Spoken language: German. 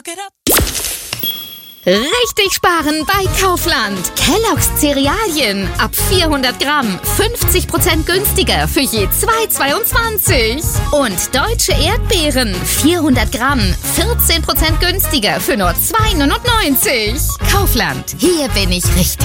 Richtig sparen bei Kaufland. Kellogg's Cerealien ab 400 Gramm 50% günstiger für je 2,22. Und deutsche Erdbeeren 400 Gramm 14% günstiger für nur 2,99. Kaufland, hier bin ich richtig.